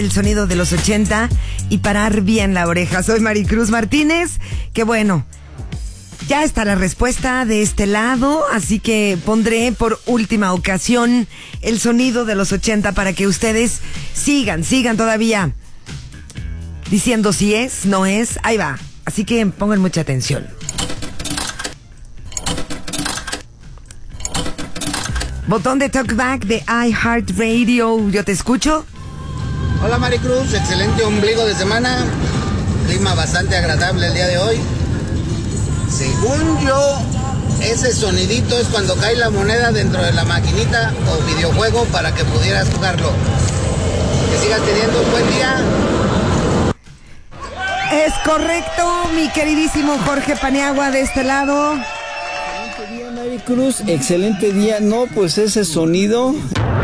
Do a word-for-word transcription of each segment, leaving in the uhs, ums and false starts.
El sonido de los ochenta y parar bien la oreja. Soy Maricruz Martínez. Que bueno, ya está la respuesta de este lado, así que pondré por última ocasión el sonido de los ochenta para que ustedes sigan, sigan todavía diciendo si es, no es. Ahí va, así que pongan mucha atención. Botón de talkback de iHeartRadio. Yo te escucho. Hola Maricruz, excelente ombligo de semana. Clima bastante agradable el día de hoy. Según yo, ese sonidito es cuando cae la moneda dentro de la maquinita o videojuego para que pudieras jugarlo. Que sigas teniendo un buen día. Es correcto, mi queridísimo Jorge Paniagua de este lado. Excelente día, Maricruz, excelente día. No, pues ese sonido...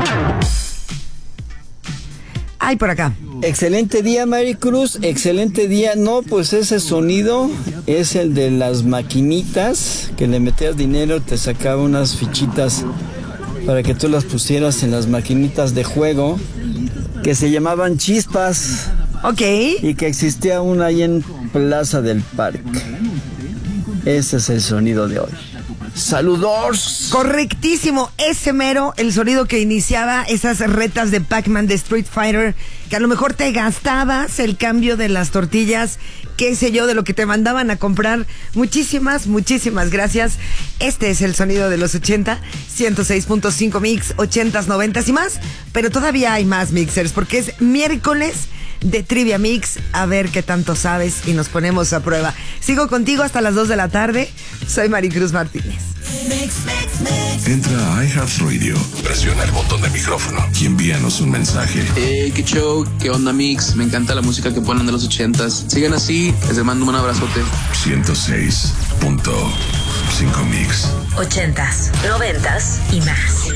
Ay, por acá. Excelente día, Maricruz, excelente día. No, pues ese sonido es el de las maquinitas, que le metías dinero, te sacaba unas fichitas para que tú las pusieras en las maquinitas de juego, que se llamaban chispas. Ok. Y que existía una ahí en Plaza del Parque. Ese es el sonido de hoy. ¡Saludos! Correctísimo, ese mero, el sonido que iniciaba esas retas de Pac-Man de Street Fighter, que a lo mejor te gastabas el cambio de las tortillas, qué sé yo, de lo que te mandaban a comprar. Muchísimas, muchísimas gracias. Este es el sonido de los ochenta, ciento seis punto cinco mix, ochentas, noventas y más, pero todavía hay más mixers, porque es miércoles de Trivia Mix, a ver qué tanto sabes y nos ponemos a prueba. Sigo contigo hasta las dos de la tarde. Soy Maricruz Martínez. Entra a iHeartRadio, presiona el botón de micrófono y envíanos un mensaje. Hey, qué show, qué onda Mix, me encanta la música que ponen de los ochentas. Sigan así, les mando un abrazote. ciento seis punto cinco mix. Ochentas, noventas y más.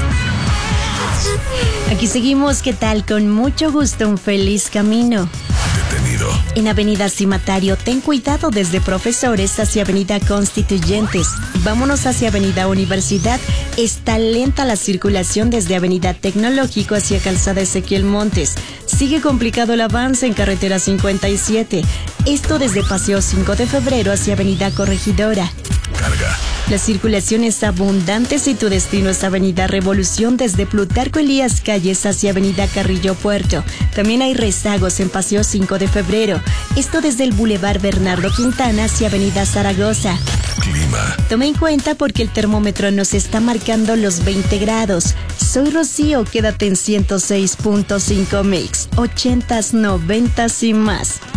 Aquí seguimos, ¿qué tal? Con mucho gusto, un feliz camino. Detenido. En Avenida Cimatario, ten cuidado desde Profesores hacia Avenida Constituyentes. Vámonos hacia Avenida Universidad. Está lenta la circulación desde Avenida Tecnológico hacia Calzada Ezequiel Montes. Sigue complicado el avance en Carretera cincuenta y siete. Esto desde Paseo cinco de Febrero hacia Avenida Corregidora. Carga. La circulación es abundante si tu destino es Avenida Revolución desde Plutarco Elías Calles hacia Avenida Carrillo Puerto. También hay rezagos en Paseo cinco de Febrero. Esto desde el Boulevard Bernardo Quintana hacia Avenida Zaragoza. Clima. Toma en cuenta porque el termómetro nos está marcando los veinte grados. Soy Rocío, quédate en ciento seis punto cinco mix, ochentas, noventas y más.